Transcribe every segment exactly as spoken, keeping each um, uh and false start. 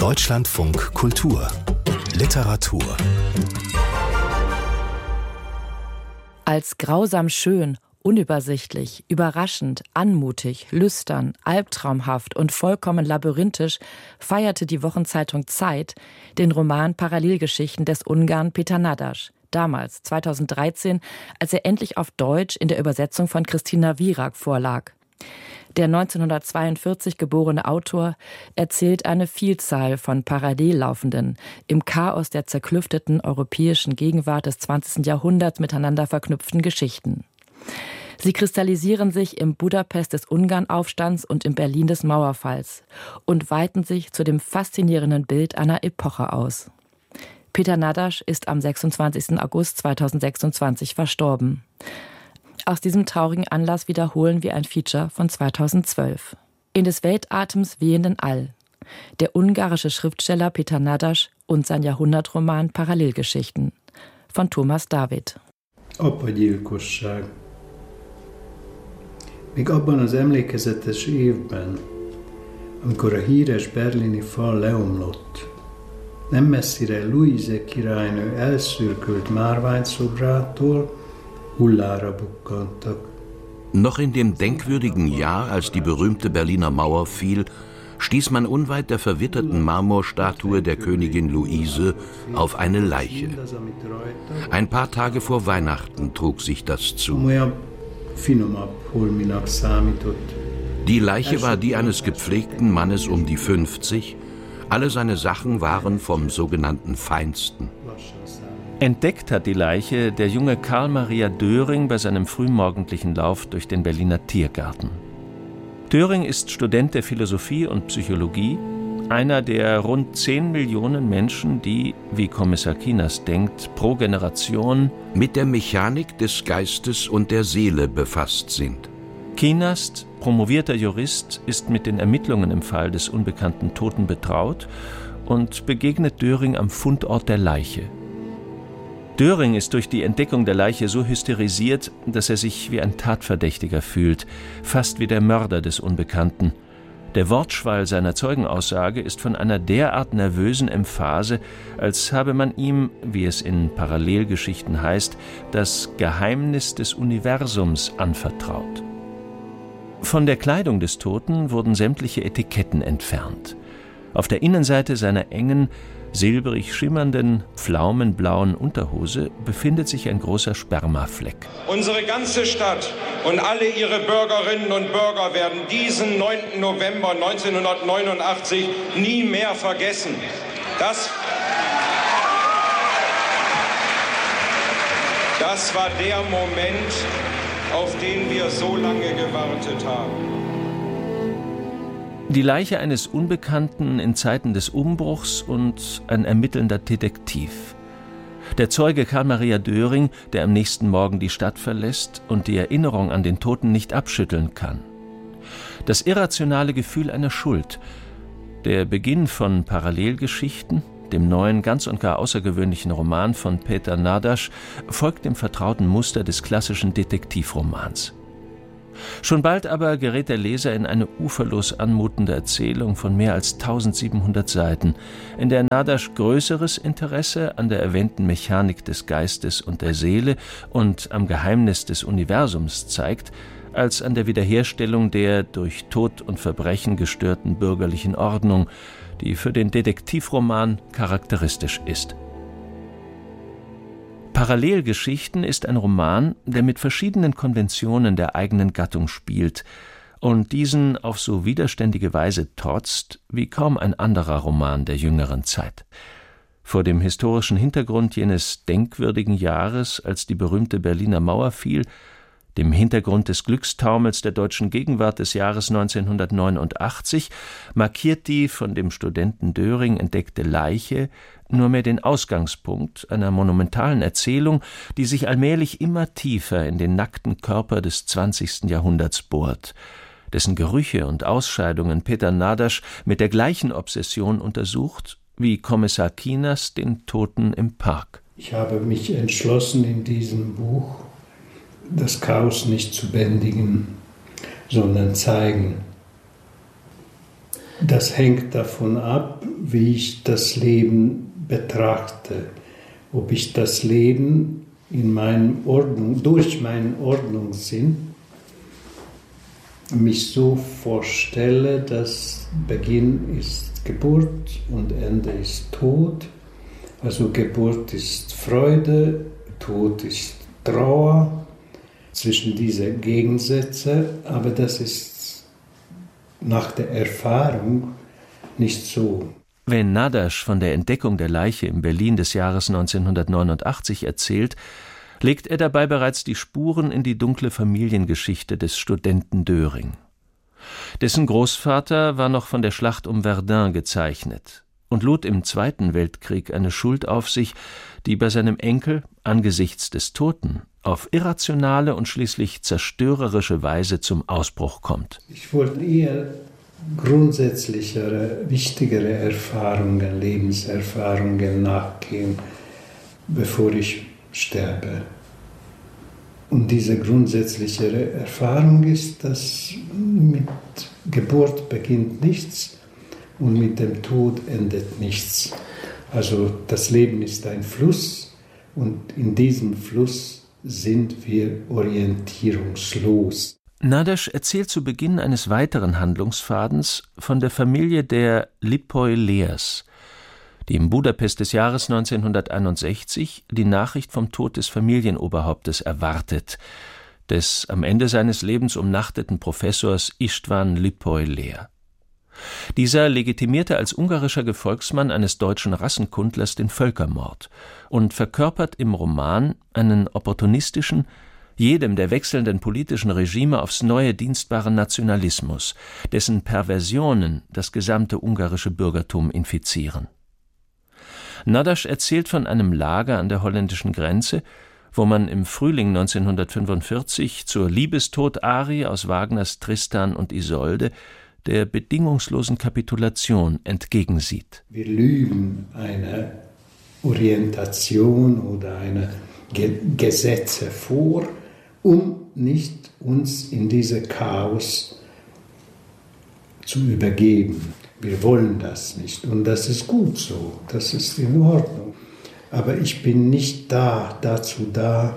Deutschlandfunk Kultur Literatur. Als grausam schön, unübersichtlich, überraschend, anmutig, lüstern, albtraumhaft und vollkommen labyrinthisch feierte die Wochenzeitung Zeit den Roman Parallelgeschichten des Ungarn Péter Nádas. Damals, zweitausenddreizehn, als er endlich auf Deutsch in der Übersetzung von Christina Wirak vorlag. Der neunzehnhundertzweiundvierzig geborene Autor erzählt eine Vielzahl von parallel laufenden, im Chaos der zerklüfteten europäischen Gegenwart des zwanzigsten Jahrhunderts miteinander verknüpften Geschichten. Sie kristallisieren sich im Budapest des Ungarnaufstands und im Berlin des Mauerfalls und weiten sich zu dem faszinierenden Bild einer Epoche aus. Péter Nádas ist am sechsundzwanzigsten August zweitausendsechsundzwanzig verstorben. Aus diesem traurigen Anlass wiederholen wir ein Feature von zweitausendzwölf. In des Weltatems wehenden All. Der ungarische Schriftsteller Péter Nádas und sein Jahrhundertroman Parallelgeschichten von Thomas David. Apagyilkosság. Még abban az emlékezetes évben, amikor a híres berlini fal leomlott, nem messzire Luise királynő elszürkült márványszobrától hullára bukkantak. Noch in dem denkwürdigen Jahr, als die berühmte Berliner Mauer fiel, stieß man unweit der verwitterten Marmorstatue der Königin Luise auf eine Leiche. Ein paar Tage vor Weihnachten trug sich das zu. Die Leiche war die eines gepflegten Mannes um die fünfzig. Alle seine Sachen waren vom sogenannten Feinsten. Entdeckt hat die Leiche der junge Karl Maria Döring bei seinem frühmorgendlichen Lauf durch den Berliner Tiergarten. Döring ist Student der Philosophie und Psychologie, einer der rund zehn Millionen Menschen, die, wie Kommissar Kienast denkt, pro Generation mit der Mechanik des Geistes und der Seele befasst sind. Kienast, promovierter Jurist, ist mit den Ermittlungen im Fall des unbekannten Toten betraut und begegnet Döring am Fundort der Leiche. Döring ist durch die Entdeckung der Leiche so hysterisiert, dass er sich wie ein Tatverdächtiger fühlt, fast wie der Mörder des Unbekannten. Der Wortschwall seiner Zeugenaussage ist von einer derart nervösen Emphase, als habe man ihm, wie es in Parallelgeschichten heißt, das Geheimnis des Universums anvertraut. Von der Kleidung des Toten wurden sämtliche Etiketten entfernt. Auf der Innenseite seiner engen, silbrig schimmernden, pflaumenblauen Unterhose befindet sich ein großer Spermafleck. Unsere ganze Stadt und alle ihre Bürgerinnen und Bürger werden diesen neunten November neunzehnhundertneunundachtzig nie mehr vergessen. Das, das war der Moment, auf den wir so lange gewartet haben. Die Leiche eines Unbekannten in Zeiten des Umbruchs und ein ermittelnder Detektiv. Der Zeuge Karl Maria Döring, der am nächsten Morgen die Stadt verlässt und die Erinnerung an den Toten nicht abschütteln kann. Das irrationale Gefühl einer Schuld. Der Beginn von Parallelgeschichten, dem neuen, ganz und gar außergewöhnlichen Roman von Péter Nádas, folgt dem vertrauten Muster des klassischen Detektivromans. Schon bald aber gerät der Leser in eine uferlos anmutende Erzählung von mehr als tausendsiebenhundert Seiten, in der Nádas größeres Interesse an der erwähnten Mechanik des Geistes und der Seele und am Geheimnis des Universums zeigt, als an der Wiederherstellung der durch Tod und Verbrechen gestörten bürgerlichen Ordnung, die für den Detektivroman charakteristisch ist. Parallelgeschichten ist ein Roman, der mit verschiedenen Konventionen der eigenen Gattung spielt und diesen auf so widerständige Weise trotzt wie kaum ein anderer Roman der jüngeren Zeit. Vor dem historischen Hintergrund jenes denkwürdigen Jahres, als die berühmte Berliner Mauer fiel, dem Hintergrund des Glückstaumels der deutschen Gegenwart des Jahres neunzehnhundertneunundachtzig, markiert die von dem Studenten Döring entdeckte Leiche nur mehr den Ausgangspunkt einer monumentalen Erzählung, die sich allmählich immer tiefer in den nackten Körper des zwanzigsten Jahrhunderts bohrt, dessen Gerüche und Ausscheidungen Péter Nádas mit der gleichen Obsession untersucht, wie Kommissar Kienast den Toten im Park. Ich habe mich entschlossen, in diesem Buch das Chaos nicht zu bändigen, sondern zeigen. Das hängt davon ab, wie ich das Leben betrachte. Ob ich das Leben in meinem Ordnung, durch meinen Ordnungssinn mich so vorstelle, dass Beginn ist Geburt und Ende ist Tod. Also Geburt ist Freude, Tod ist Trauer, zwischen diese Gegensätze, aber das ist nach der Erfahrung nicht so. Wenn Nadaš von der Entdeckung der Leiche im Berlin des Jahres neunzehnhundertneunundachtzig erzählt, legt er dabei bereits die Spuren in die dunkle Familiengeschichte des Studenten Döring. Dessen Großvater war noch von der Schlacht um Verdun gezeichnet und lud im Zweiten Weltkrieg eine Schuld auf sich, die bei seinem Enkel angesichts des Toten auf irrationale und schließlich zerstörerische Weise zum Ausbruch kommt. Ich wollte eher grundsätzlichere, wichtigere Erfahrungen, Lebenserfahrungen nachgehen, bevor ich sterbe. Und diese grundsätzlichere Erfahrung ist, dass mit Geburt beginnt nichts und mit dem Tod endet nichts. Also das Leben ist ein Fluss und in diesem Fluss sind wir orientierungslos. Nadaš erzählt zu Beginn eines weiteren Handlungsfadens von der Familie der Lipoi-Leers, die im Budapest des Jahres neunzehnhunderteinundsechzig die Nachricht vom Tod des Familienoberhauptes erwartet, des am Ende seines Lebens umnachteten Professors István Lipoi-Leer. Dieser legitimierte als ungarischer Gefolgsmann eines deutschen Rassenkundlers den Völkermord und verkörpert im Roman einen opportunistischen, jedem der wechselnden politischen Regime aufs Neue dienstbaren Nationalismus, dessen Perversionen das gesamte ungarische Bürgertum infizieren. Nadaš erzählt von einem Lager an der holländischen Grenze, wo man im Frühling neunzehnhundertfünfundvierzig zur Liebestod-Arie aus Wagners Tristan und Isolde der bedingungslosen Kapitulation entgegensieht. Wir lügen eine Orientation oder eine Ge- Gesetze vor, um nicht uns in diese Chaos zu übergeben. Wir wollen das nicht und das ist gut so, das ist in Ordnung. Aber ich bin nicht da, dazu da,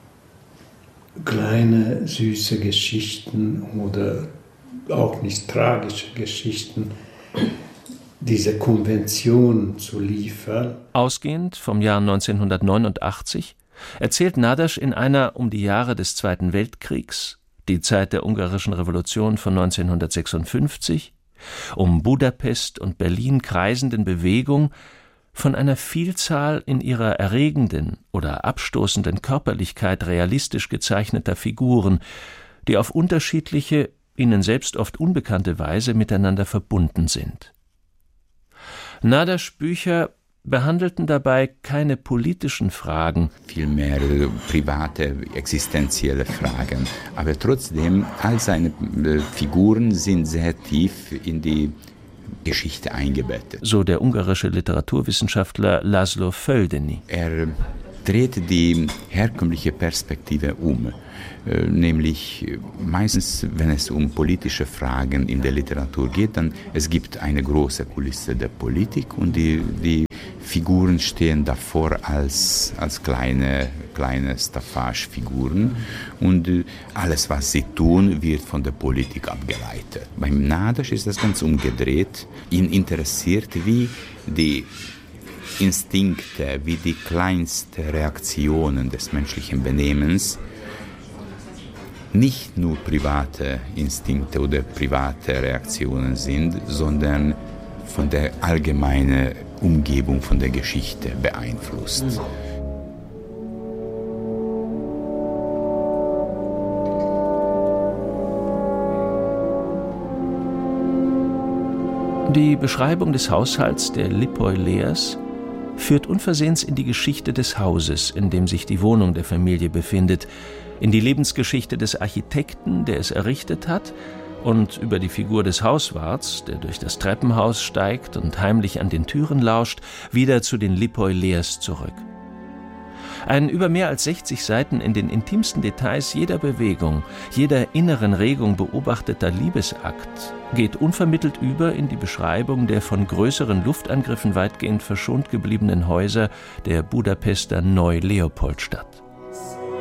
kleine, süße Geschichten oder auch nicht tragische Geschichten, diese Konvention zu liefern. Ausgehend vom Jahr neunzehnhundertneunundachtzig erzählt Nadaš in einer um die Jahre des Zweiten Weltkriegs, die Zeit der ungarischen Revolution von neunzehnhundertsechsundfünfzig, um Budapest und Berlin kreisenden Bewegung von einer Vielzahl in ihrer erregenden oder abstoßenden Körperlichkeit realistisch gezeichneter Figuren, die auf unterschiedliche, ihnen selbst oft unbekannte Weise miteinander verbunden sind. Nadaš Bücher behandelten dabei keine politischen Fragen, vielmehr private, existenzielle Fragen. Aber trotzdem, all seine Figuren sind sehr tief in die Geschichte eingebettet. So der ungarische Literaturwissenschaftler Laszlo Földeny. Er dreht die herkömmliche Perspektive um. Nämlich meistens, wenn es um politische Fragen in der Literatur geht, dann es gibt eine große Kulisse der Politik und die, die Figuren stehen davor als, als kleine, kleine Staffage-Figuren und alles, was sie tun, wird von der Politik abgeleitet. Beim Nadaš ist das ganz umgedreht. Ihn interessiert, wie die Instinkte, wie die kleinsten Reaktionen des menschlichen Benehmens nicht nur private Instinkte oder private Reaktionen sind, sondern von der allgemeinen Umgebung, von der Geschichte beeinflusst. Die Beschreibung des Haushalts der Lipoi-Leers führt unversehens in die Geschichte des Hauses, in dem sich die Wohnung der Familie befindet, in die Lebensgeschichte des Architekten, der es errichtet hat, und über die Figur des Hauswarts, der durch das Treppenhaus steigt und heimlich an den Türen lauscht, wieder zu den Lipoi-Leers zurück. Ein über mehr als sechzig Seiten in den intimsten Details jeder Bewegung, jeder inneren Regung beobachteter Liebesakt geht unvermittelt über in die Beschreibung der von größeren Luftangriffen weitgehend verschont gebliebenen Häuser der Budapester Neu-Leopoldstadt.